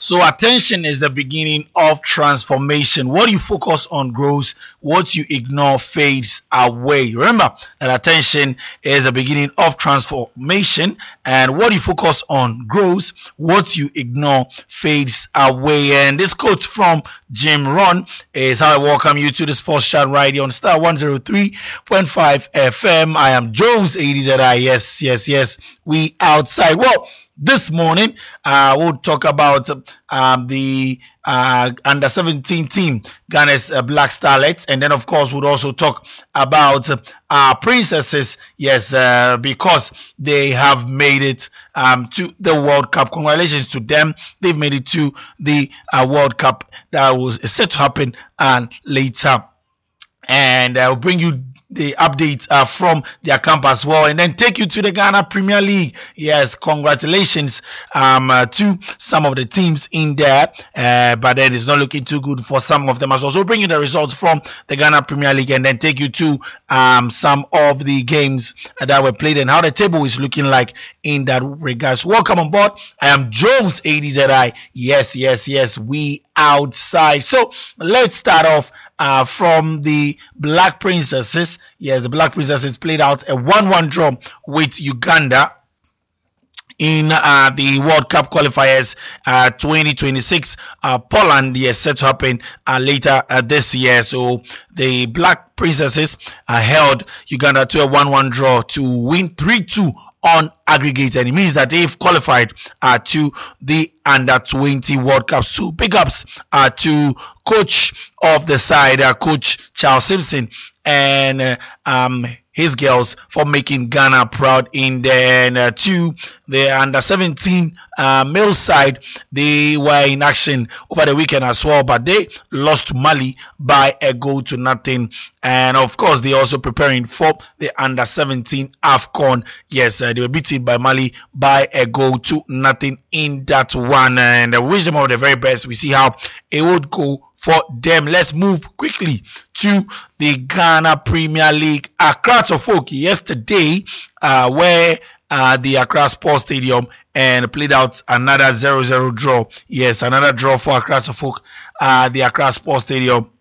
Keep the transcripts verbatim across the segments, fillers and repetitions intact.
So attention is the beginning of transformation. What you focus on grows, what you ignore fades away. Remember that attention is the beginning of transformation, and what you focus on grows, what you ignore fades away. And this quote from Jim Rohn is how I welcome you to the Sports Chat right here on Star one oh three point five F M. I am Jones A D Z I. Yes, yes, yes. We outside. Well, this morning, uh, we'll talk about um, the uh, under seventeen team, Ghana's uh, Black Starlets. And then, of course, we'll also talk about uh, Princesses. Yes, uh, because they have made it um, to the World Cup. Congratulations to them. They've made it to the uh, World Cup that was set to happen and later. And I'll bring you the updates uh, from their camp as well, and then take you to the Ghana Premier League. Yes, congratulations um, uh, to some of the teams in there, uh, but then it's not looking too good for some of them as well. So bring you the results from the Ghana Premier League, and then take you to um, some of the games that were played and how the table is looking like in that regards. Welcome on board. I am Jones A D Z I. Yes, yes, yes, we outside. So let's start off Uh, from the Black Princesses. Yes, the Black Princesses played out a one one draw with Uganda in uh, the World Cup qualifiers uh, twenty twenty-six. Uh, Poland is set to happen uh, later uh, this year. So the Black Princesses uh, held Uganda to a one one draw to win three two on aggregate, and it means that they've qualified uh, to the under twenty World Cup. So big ups uh, to coach of the side, uh, Coach Charles Simpson, and uh, um, his girls for making Ghana proud in there. And uh, to the under seventeen uh, male side, they were in action over the weekend as well, but they lost to Mali by a goal to nothing. And of course, they also preparing for the under seventeen AFCON. Yes, uh, they were beaten by Mali by a goal to nothing in that one. And I wish them all the very best. We see how it would go for them. Let's move quickly to the Ghana Premier League. Accra Folk yesterday, uh, where uh, the Accra Sports Stadium and played out another zero zero draw. Yes, another draw for Accra Folk, uh, the Accra Sports Stadium.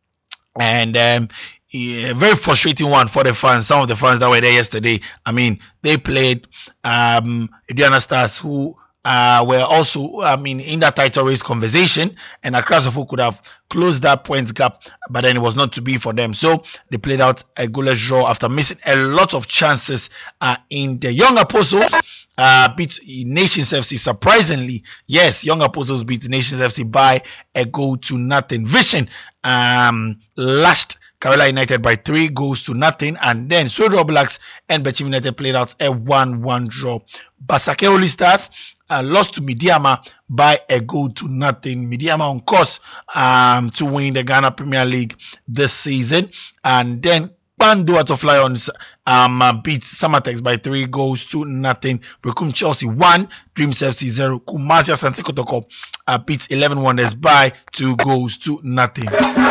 And um, a very frustrating one for the fans. Some of the fans that were there yesterday. I mean, they played um, Aduana Stars, who uh, were also, I mean, in that title race conversation, and Accra Folk could have closed that points gap, but then it was not to be for them. So they played out a goalless draw after missing a lot of chances uh, in the Young Apostles. Uh, beat Nations F C surprisingly. Yes, Young Apostles beat Nations F C by a goal to nothing. Vision um, lashed Kerala United by three goals to nothing, and then Swedro Blacks and Bechim United played out a one one draw. Basake Holy Stars uh, lost to Midiama by a goal to nothing. Midiama on course um, to win the Ghana Premier League this season, and then Bando of Lions um, uh, beat Samatex by three goals to nothing. Bekum Chelsea one, Dreams F C zero. Kumasi Asante Kotoko uh, beat eleven Wonders by two goals to nothing.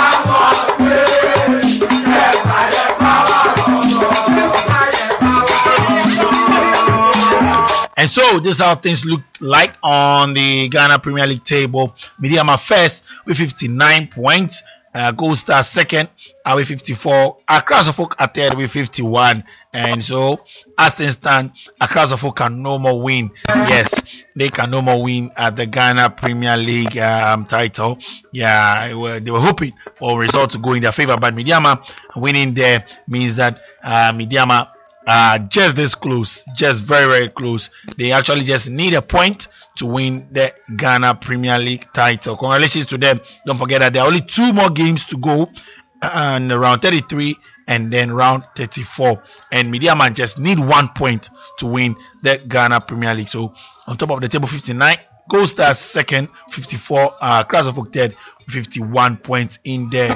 And so this is how things look like on the Ghana Premier League table. Midiama first with fifty-nine points. Uh, Gold Star second uh, with fifty-four. Accra Folk are third with fifty-one. And so, as things stand, Accra Folk can no more win. Yes, they can no more win at the Ghana Premier League um, title. Yeah, were, they were hoping for a result to go in their favor, but Midiama winning there means that uh, Midiama Uh, just this close, just very, very close. They actually just need a point to win the Ghana Premier League title. Congratulations to them. Don't forget that there are only two more games to go, and round thirty-three and then round thirty-four. And Midiama just need one point to win the Ghana Premier League. So on top of the table, fifty-nine. Gold Stars second, fifty-four. Uh, Accra Folk third, fifty-one points in there.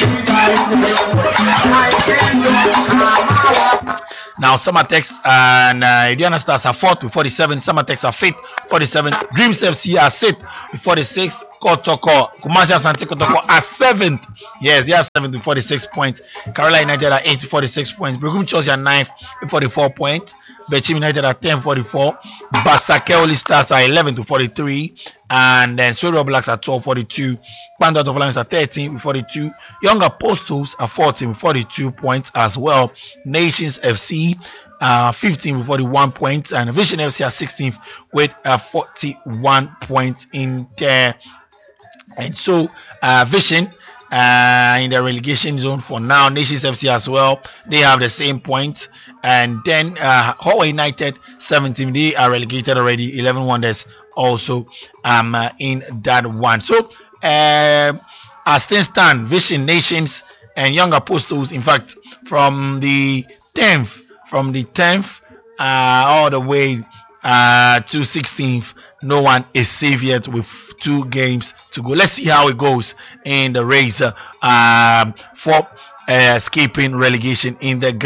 Now, Samatex and uh, Aduana Stars are fourth with forty-seven. Samatex are fifth, forty-seven. Dreams F C are sixth with forty-six. Kotoko, Kumasi Asante Kotoko are seventh. Yes, they are seventh with forty-six points. Kerala United are eighth with forty-six points. Bekum Chelsea are ninth with forty-four points. Bechim United at ten forty-four. Basake Oli Stars are eleven to forty-three. And then Sorio Blacks at twelve forty-two. Panda of Lions at thirteen forty-two. Young Apostles at fourteen forty-two points as well. Nations F C uh, fifteen with forty-one points. And Vision F C at sixteenth with uh, forty-one points in there. And so uh, Vision uh, in the relegation zone for now. Nations F C as well. They have the same points. And then uh, Hawaii United seventeen. They are relegated already. eleven Wonders also um uh, in that one. So uh, as things stand, Vision, Nations, and Young Apostles, in fact, from the tenth, from the tenth uh, all the way uh, to sixteenth, no one is safe yet with two games to go. Let's see how it goes in the race uh, um, for uh, escaping relegation in the